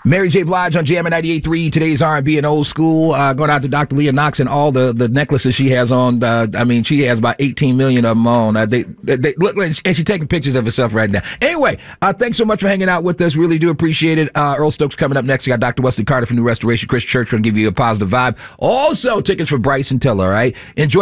Mary J. Blige on Jam at 98.3. Today's R&B and old school. Going out to Dr. Leah Knox and all the necklaces she has on. She has about 18 million of them on. They look, and she's taking pictures of herself right now. Anyway, thanks so much for hanging out with us. Really do appreciate it. Earl Stokes coming up next. We got Dr. Wesley Carter from New Restoration Christian Church going to give you a positive vibe. Also, tickets for Bryson Tiller, all right? Enjoy.